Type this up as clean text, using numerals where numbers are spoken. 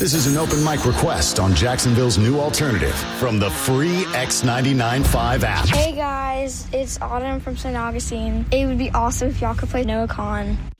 This is an open mic request on Jacksonville's new alternative from the free X99.5 app. Hey guys, it's Autumn from St. Augustine. It would be awesome if y'all could play Noah Khan.